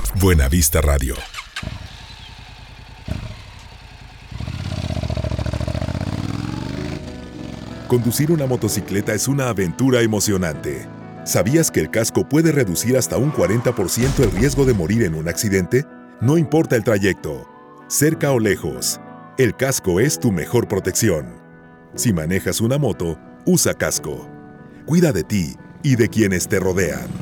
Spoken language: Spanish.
Buenavista Radio. Conducir una motocicleta es una aventura emocionante. ¿Sabías que el casco puede reducir hasta un 40% el riesgo de morir en un accidente? No importa el trayecto, cerca o lejos, el casco es tu mejor protección. Si manejas una moto, usa casco. Cuida de ti y de quienes te rodean.